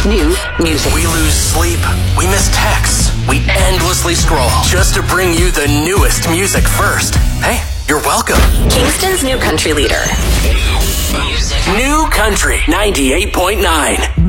new music. We lose sleep. We miss texts. We endlessly scroll just to bring you the newest music first. Hey, you're welcome. Kingston's new country leader. New Country 98.9.